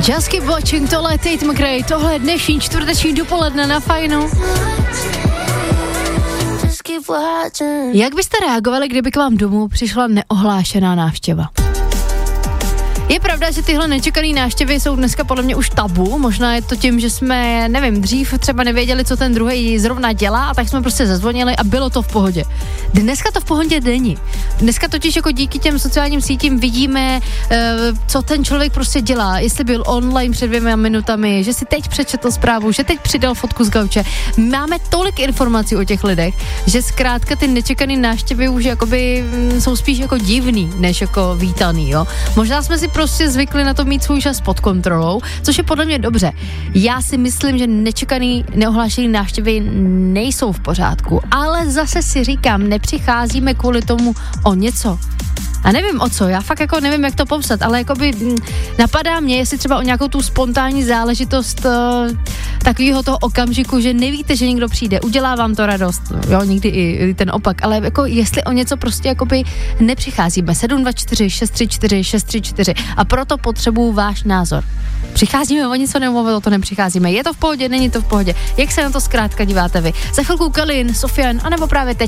Just keep watching, tohle je Tate McRae, tohle je dnešní čtvrteční dopoledne na Fajnu. Jak byste reagovali, kdyby k vám domů přišla neohlášená návštěva? Je pravda, že tyhle nečekané návštěvy jsou dneska podle mě už tabu, možná je to tím, že jsme, nevím, dřív třeba nevěděli, co ten druhý zrovna dělá a tak jsme prostě zazvonili a bylo to v pohodě. Dneska to v pohodě není. Dneska totiž jako díky těm sociálním sítím vidíme, co ten člověk prostě dělá, jestli byl online před 2 minutami, že si teď přečetl zprávu, že teď přidal fotku z gauče. Máme tolik informací o těch lidech, že zkrátka ty nečekané návštěvy už jakoby jsou spíš jako divný, než jako vítaný, jo. Možná jsme si prostě zvykli na to mít svůj čas pod kontrolou, což je podle mě dobře. Já si myslím, že nečekaný, neohlášený návštěvy nejsou v pořádku, ale zase si říkám, nepřicházíme kvůli tomu o něco. A nevím o co, já fakt jako nevím, jak to popsat, ale jakoby napadá mě, jestli třeba o nějakou tu spontánní záležitost takového toho okamžiku, že nevíte, že někdo přijde, udělá vám to radost, jo, někdy i ten opak, ale jako jestli o něco prostě jakoby nepřicházíme. 724 634 634 a proto potřebuju váš názor. Přicházíme o něco nebo o to nepřicházíme? Je to v pohodě, není to v pohodě? Jak se na to zkrátka díváte vy? Za chvilku Kalin, Sofian, anebo právě teď